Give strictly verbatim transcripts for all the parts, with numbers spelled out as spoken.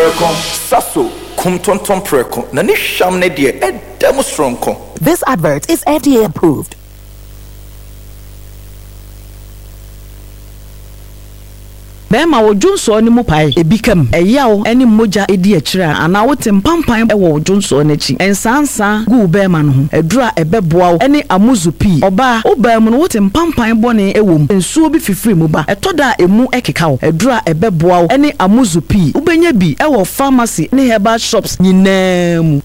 preko saso kumtonton preko na ni hwam ne de edam stronko. This advert is F D A approved. Bema wo Junso ni mu pai ebikam eyawo eni moja edi akira ana wote mpampan e wo Junso n'achi ensansa gu bema no ho edura ebeboa wo eni amuzu pi oba oba mu no wote mpampan bone ewom ensuo bi fifiri mu ba etoda emu ekeka wo edura ebeboa wo eni amuzu pi ubenya bi e wo pharmacy ne herbal shops nyinaa mu.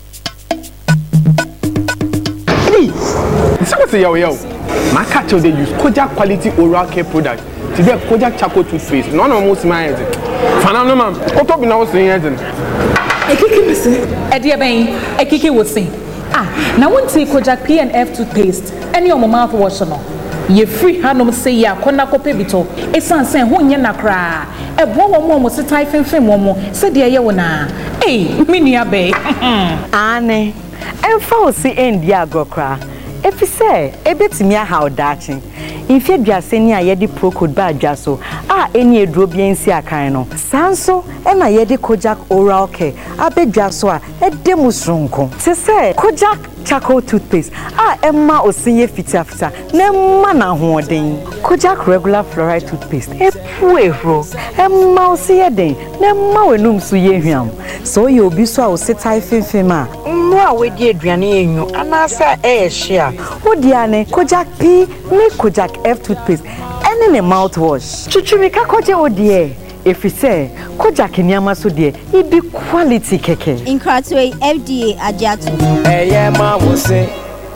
Say yo yo, my catch they use Kojak quality oral care product. Today Kojak charcoal toothpaste. None of most my head. Fanano man, what up in our saying? A kiki listen. Eddie Bain, a kiki would say. Ah, now won't say Kojak P and F toothpaste. Any of my mouthwash no. Ye free hanum say ya kona kope bito. E san sen ho nya nakra. E bo wo mo mo se typing film mo. Se de ye wona. Eh, me nua be. Ane. Emfa o si endi agrokra. If you say, a bit me how daching. In fact, you are saying a yedi pro could buy jaso. Ah, any drobian sia kaino. Sanso, and a yedi Kojak oral care. I bet jasoa, a demusrunko. Se say, Kojak charcoal toothpaste. Ah, Emma or senior fita fita. Ne mana hoarding. Kojak regular fluoride toothpaste. A puero. Emma see a day. Ne mawenum suyehiam. So you'll be so sit typhing fema. No, we did Driani in you, and I say, eh, share. Oh, Diane, Kojak P, make Kojak F toothpaste, and in a mouthwash. Chuchumika Koja, oh dear. If you say, Kojak in Yamaso dear, it be quality keke. In Cratway, F D A Ajatu. Eh, yeah, ma will say.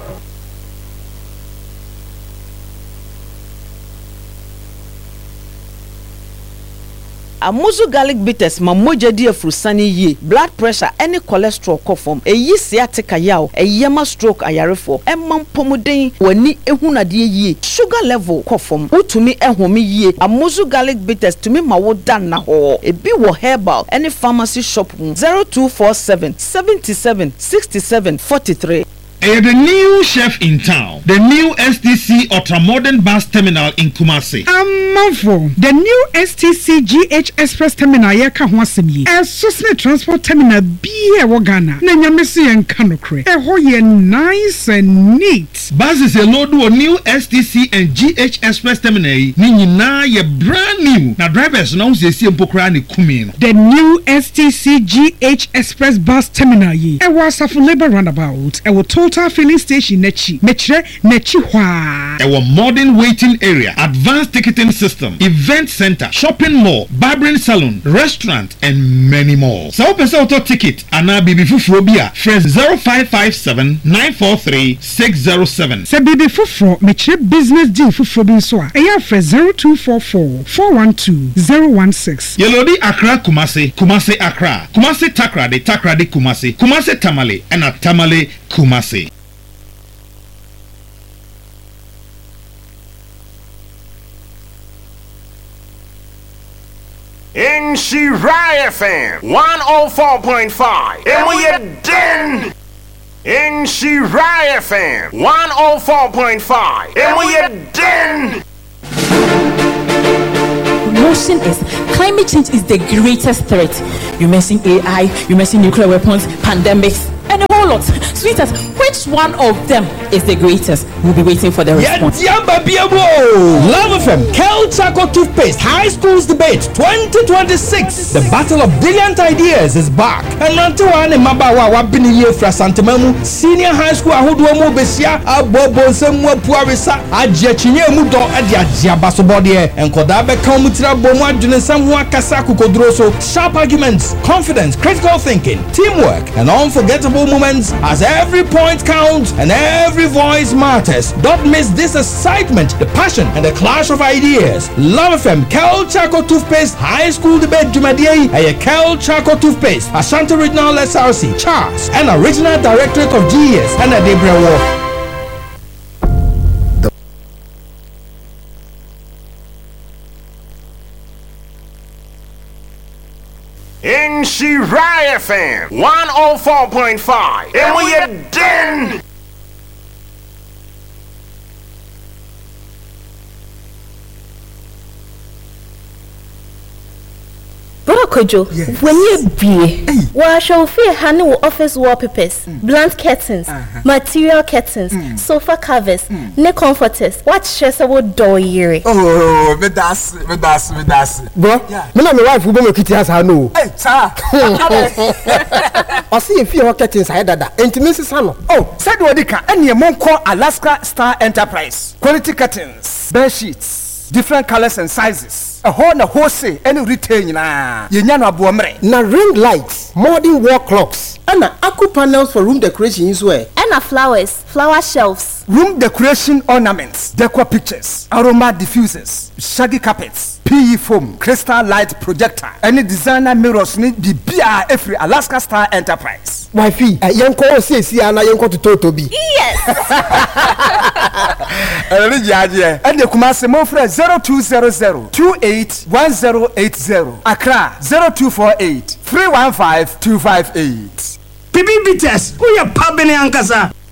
Amuzu garlic bitters ma moja di afrusani ye blood pressure any cholesterol kofom eyi sciatica yaw eyema stroke ayarefo emam pomuden wani ehunade ye sugar level kofom utumi ehome ye Amuzu garlic bitters tumi ma wo dan na ho ebi wo herbal any pharmacy shop zero two four seven seven seven six seven four three. Uh, the new chef in town, the new S T C Ultramodern Bus Terminal in Kumasi. Amafo, the new S T C G H Express Terminal yaka hwasemi. E Sosne Transport Terminal biye wo Ghana. Na nyamesi en kanokre. E ho ye nice and neat. Buses a load wo new S T C and G H Express Terminal ni nyina ye brand new. Na drivers na unse si empokra ni kumi no. The new S T C G H Express Bus Terminal ye. E wa Safu Labor Roundabout. E wo total filling station nechi mechre nechi hwa. Our modern waiting area, advanced ticketing system, event center, shopping mall, barbering salon, restaurant, and many more. So person auto ticket ana bibi fufuro bia fresh zero five five seven nine four three six zero seven. Se bibi fufuro mechre business deal fufuro bin so a eya fresh zero two four four four one two zero one six. Yelodi Accra Kumasi, Kumasi Accra, Kumasi Takrade, Takrade Kumasi, Kumasi Tamale, and a Tamale Kumasi. In Shirai F M one oh four point five, and we are den. In Shirai F M one oh four point five, and we are den. Motion is climate change is the greatest threat. You mention A I, you mention nuclear weapons, pandemics, and a whole lot. Sweetest, which one of them is the greatest? We'll be waiting for the response. Love F M, Kel Chaco Toothpaste High Schools Debate twenty twenty-six. The Battle of Brilliant Ideas is back. And Rantuan and Mabawa Wabini Ye Fra Santamamu, Senior High School Ahuduomo Besia, Abobo Semwa Puarisa, Adjechinye Mudo, Adia Basobodie, and Kodabe Kamutra Bomwa Junesamwa Kasaku Kodroso, sharp arguments, confidence, critical thinking, teamwork, and unforgettable moments as every point counts and every voice matters. Don't miss this excitement, the passion, and the clash of ideas. Love F M, Kel Chaco Toothpaste High School Debate Jumadie, and Kel Chaco Toothpaste, Ashanti Regional S R C, Charles, and Original Directorate of G S, and a Debra War. In Shirai F M one oh four point five, and we are den. Kojo, when you be, well, shall feel honey with office wallpapers, blunt curtains, material curtains, sofa covers, neck comforters. What stress about door year? Oh, me das, me das, me das. Bro, me na my wife who be kitty has no. Hey, sir. I see if you curtains I dada. Intimacy sano. Oh, said Wadika, and your mom call Alaska Star Enterprise. Quality curtains, bed sheets, different colors and sizes. A whole na wholesale any retail na. Yenyano abuamre. Na ring lights, modern wall clocks, and na aqua panels for room decoration as well. And na flowers, flower shelves, room decoration ornaments, decor pictures, aroma diffusers, shaggy carpets, P E foam, crystal light projector, any designer mirrors need the B R every Alaska Star Enterprise. Wifey, uh, yanko say see ana yanko to Totobi. Yes. And the Kumasi mo friend zero two zero zero two eight one zero eight zero. Accra zero two four eight three one five two five eight. Bibi Bites, who ya pabini ankasa?